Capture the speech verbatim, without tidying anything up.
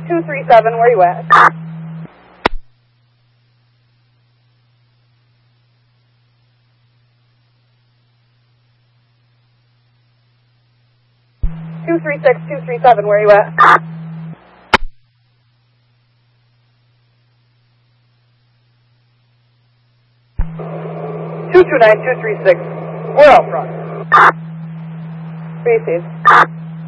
two three seven, where you at? two three six, two three seven, where you at? two two nine, two three six, we're out front. Species.